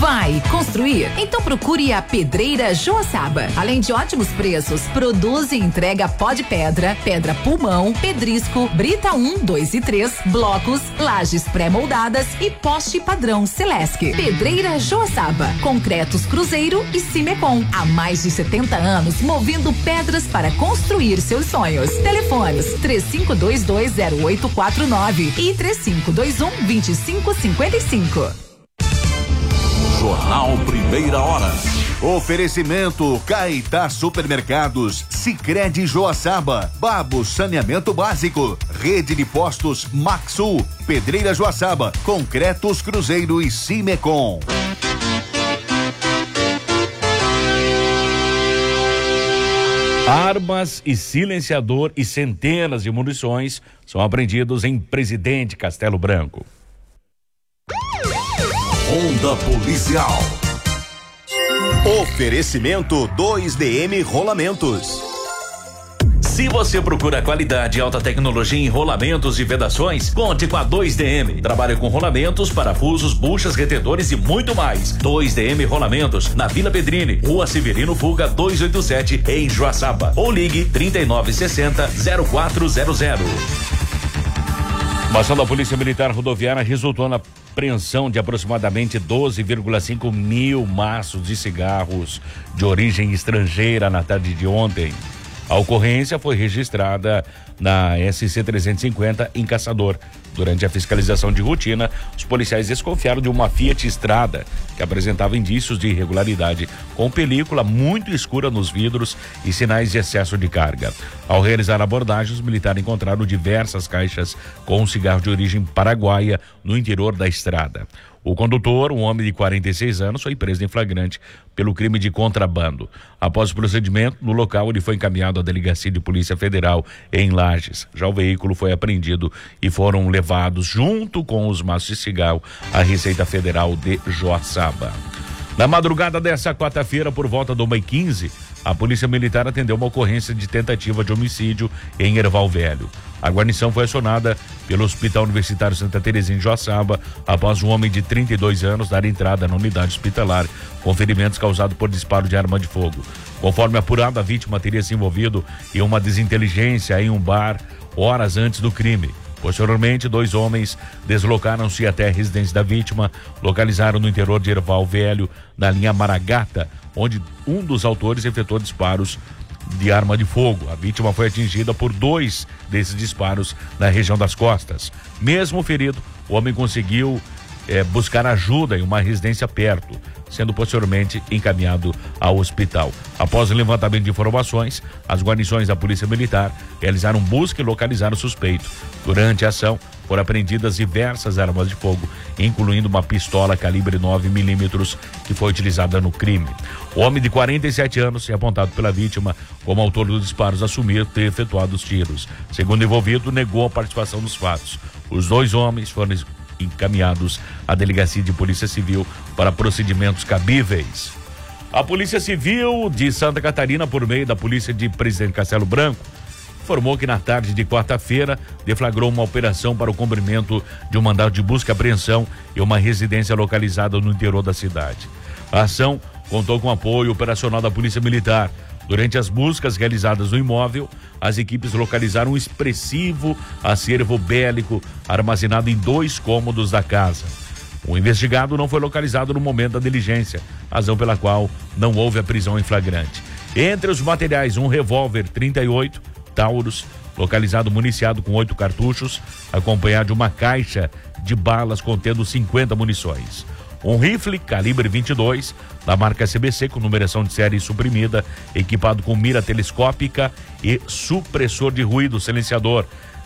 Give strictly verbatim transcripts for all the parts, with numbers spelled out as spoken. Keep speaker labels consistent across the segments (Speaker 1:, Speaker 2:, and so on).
Speaker 1: Vai construir? Então procure a Pedreira Joaçaba. Além de ótimos preços, produz e entrega pó de pedra, pedra pulmão, pedrisco, brita um, dois e três, blocos, lajes pré-moldadas e poste padrão Celesc. Pedreira Joaçaba. Concretos Cruzeiro e Cimecom. Há mais de setenta anos movendo pedras para construir seus sonhos. Telefones três cinco dois dois zero oito quatro nove e três cinco dois um dois cinco cinco cinco.
Speaker 2: Jornal Primeira Hora. Oferecimento Caetá Supermercados, Sicredi Joaçaba, Babo Saneamento Básico, Rede de Postos Maxul, Pedreira Joaçaba, Concretos Cruzeiro e Cimecom.
Speaker 3: Armas e silenciador e centenas de munições são apreendidos em Presidente Castelo Branco.
Speaker 2: Ronda Policial. Oferecimento dois D M Rolamentos.
Speaker 4: Se você procura qualidade e alta tecnologia em rolamentos e vedações, conte com a dois D M. Trabalha com rolamentos, parafusos, buchas, retentores e muito mais. dois D M Rolamentos, na Vila Pedrini, Rua Severino Fuga duzentos e oitenta e sete, em Joaçaba. Ou ligue trinta e nove sessenta, zero quatro zero zero.
Speaker 3: Uma ação da Polícia Militar Rodoviária resultou na apreensão de aproximadamente doze vírgula cinco mil maços de cigarros de origem estrangeira na tarde de ontem. A ocorrência foi registrada na S C trezentos e cinquenta em Caçador. Durante a fiscalização de rotina, os policiais desconfiaram de uma Fiat Strada que apresentava indícios de irregularidade, com película muito escura nos vidros e sinais de excesso de carga. Ao realizar a abordagem, os militares encontraram diversas caixas com um cigarro de origem paraguaia no interior da estrada. O condutor, um homem de quarenta e seis anos, foi preso em flagrante pelo crime de contrabando. Após o procedimento, no local ele foi encaminhado à Delegacia de Polícia Federal em Lages. Já o veículo foi apreendido e foram levados, junto com os maços de cigarro, à Receita Federal de Joaçaba. Na madrugada dessa quarta-feira, por volta do uma e quinze, a Polícia Militar atendeu uma ocorrência de tentativa de homicídio em Erval Velho. A guarnição foi acionada pelo Hospital Universitário Santa Terezinha em Joaçaba após um homem de trinta e dois anos dar entrada na unidade hospitalar com ferimentos causados por disparo de arma de fogo. Conforme apurado, a vítima teria se envolvido em uma desinteligência em um bar horas antes do crime. Posteriormente, dois homens deslocaram-se até a residência da vítima, localizaram no interior de Erval Velho, na linha Maragata, onde um dos autores efetuou disparos de arma de fogo. A vítima foi atingida por dois desses disparos na região das costas. Mesmo ferido, o homem conseguiu é, buscar ajuda em uma residência perto, sendo posteriormente encaminhado ao hospital. Após o levantamento de informações, as guarnições da Polícia Militar realizaram busca e localizaram o suspeito. Durante a ação, foram apreendidas diversas armas de fogo, incluindo uma pistola calibre nove milímetros que foi utilizada no crime. O homem de quarenta e sete anos é apontado pela vítima como autor dos disparos, assumir ter efetuado os tiros. Segundo o envolvido, negou a participação nos fatos. Os dois homens foram encaminhados à Delegacia de Polícia Civil para procedimentos cabíveis. A Polícia Civil de Santa Catarina, por meio da Polícia de Presidente Castelo Branco, informou que na tarde de quarta-feira deflagrou uma operação para o cumprimento de um mandado de busca e apreensão em uma residência localizada no interior da cidade. A ação contou com apoio operacional da Polícia Militar. Durante as buscas realizadas no imóvel, as equipes localizaram um expressivo acervo bélico armazenado em dois cômodos da casa. O investigado não foi localizado no momento da diligência, razão pela qual não houve a prisão em flagrante. Entre os materiais, um revólver trinta e oito Taurus, localizado municiado com oito cartuchos, acompanhado de uma caixa de balas contendo cinquenta munições. Um rifle calibre vinte e dois, da marca C B C, com numeração de série suprimida, equipado com mira telescópica e supressor de ruído silenciador.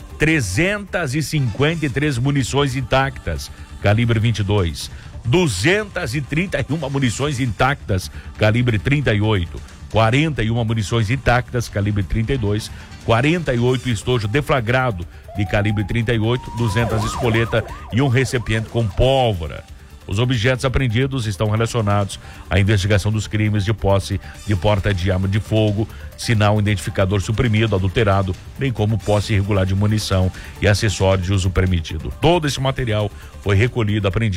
Speaker 3: trezentas e cinquenta e três munições intactas, calibre vinte e dois. duzentas e trinta e uma munições intactas, calibre trinta e oito. quarenta e uma munições intactas, calibre trinta e dois. quarenta e oito estojo deflagrado de calibre trinta e oito, duzentas espoleta e um recipiente com pólvora. Os objetos apreendidos estão relacionados à investigação dos crimes de posse de porta de arma de fogo, sinal identificador suprimido, adulterado, bem como posse irregular de munição e acessório de uso permitido. Todo esse material foi recolhido, apreendido